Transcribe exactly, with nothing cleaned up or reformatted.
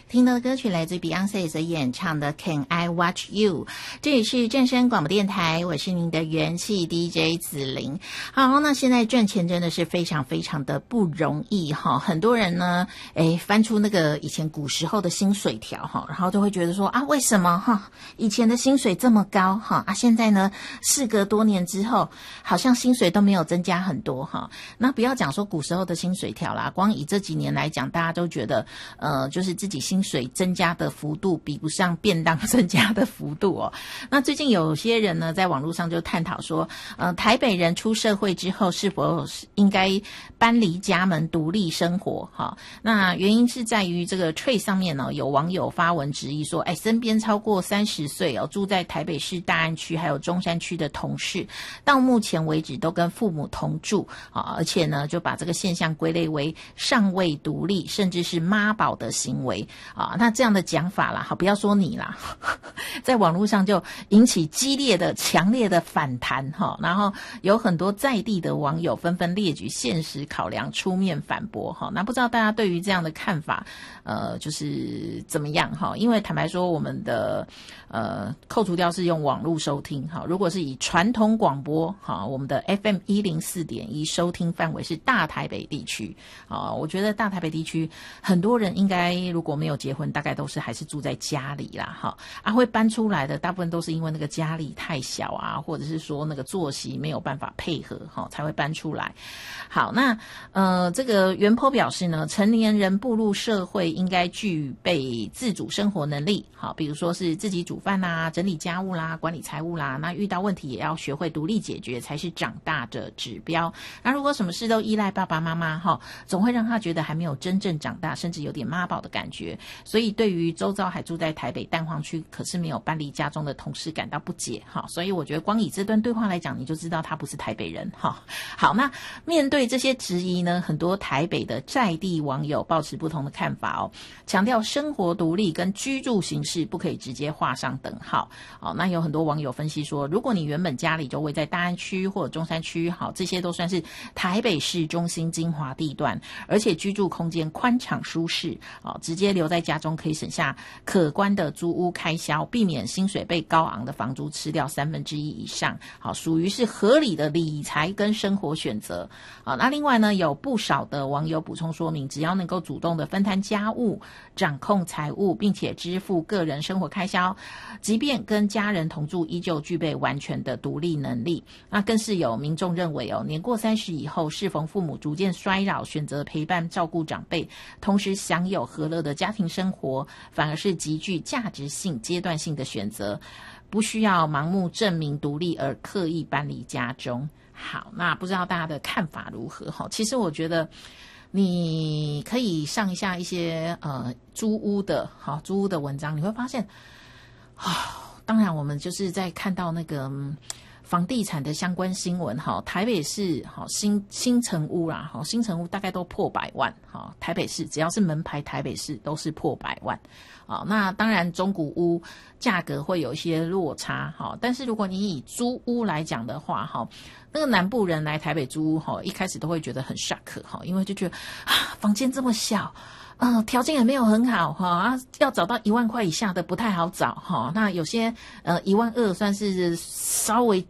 听到的歌曲来自 Beyonce 所演唱的 Can I Watch You， 这里是正声广播电台，我是您的元气 D J 子玲。好，那现在赚钱真的是非常非常的不容易哈，很多人呢诶翻出那个以前古时候的薪水条哈，然后就会觉得说啊，为什么哈以前的薪水这么高哈啊，现在呢事隔多年之后好像薪水都没有增加很多哈。那不要讲说古时候的薪水条啦，光以这几年来讲，大家都觉得呃就是自己薪水增加的幅度比不上便当增加的幅度哦。那最近有些人呢在网络上就探讨说，呃台北人出社会之后是否应该搬离家门独立生活哈？那原因是在于这个 Trade 上面呢，有网友发文质疑说，哎，身边超过三十岁哦，住在台北市大安区还有中山区的同事，到目前为止都跟父母同住啊，而且呢就把这个现象归类为尚未独立，甚至是妈宝的行为啊。那这样的讲法啦，好，不要说你啦，在网络上就引起激烈的、强烈的反弹哈。然后有很多在地的网友纷纷列举现实考量，出面反驳哈。那不知道大家对于这样的看法，呃，就是怎么样哈？因为坦白说，我们的呃扣除掉是用网络收听哈，如果是以传统广播哈，我们的 F M 一零四点一收听范围是大台北地区啊。我觉得大台北地区很多人应该如果没有结婚，大概都是还是住在家里啦哈。啊，会搬出来的大部分都是因为那个家里太小啊，或者是说那个作息没有办法配合哈，才会搬出来。好，那呃这个原 po 表示呢，成年人步入社会应该具备自主生活能力，好，比如说是自己煮饭啦、整理家务啦、管理财务啦，那遇到问题也要学会独立解决，才是长大的指标。那如果什么事都依赖爸爸妈妈哈，总会让他觉得还没有真正长大，甚至有点妈宝的感觉。所以对于周遭还住在台北蛋黄区可是没有搬离家中的同事感到不解哈。所以我觉得光以这段对话来讲，你就知道他不是台北人哈。好，那面对这些质疑呢，很多台北的在地网友抱持不同的看法哦，强调生活独立跟居住形式不可以直接画上等号。哦，那有很多网友分析说，如果你原本家里就位在大安区或者中山区，好，这些都算是台北市中心精华地段，而且居住空间宽敞舒适，哦，直接留在家中可以省下可观的租屋开销，避免薪水被高昂的房租吃掉三分之一以上，好，属于是合理的理财跟生活选择。好，那另外呢，有不少的网友补充说明，只要能够主动的分摊家务、掌控财务，并且支付个人生活开销，即便跟家人同住，依旧具备完全的独立能力。那更是有民众认为哦，年过三十以后，适逢父母逐渐衰老，选择陪伴照顾长辈，同时享有和乐的家庭生活，反而是极具价值性、阶段性的选择，不需要盲目证明独立而刻意搬离家中。好，那不知道大家的看法如何哈？其实我觉得你可以上一下一些呃租屋的好租屋的文章，你会发现啊、哦，当然我们就是在看到那个嗯房地产的相关新闻哈，台北市哈新新成屋啦哈，新成屋大概都破百万哈，台北市只要是门牌台北市都是破百万啊。那当然中古屋价格会有一些落差哈，但是如果你以租屋来讲的话哈，那个南部人来台北租屋哈，一开始都会觉得很 shock 哈，因为就觉得啊房间这么小。呃，条件也没有很好哈，啊，要找到一万块以下的不太好找哈。那有些呃一万二算是稍微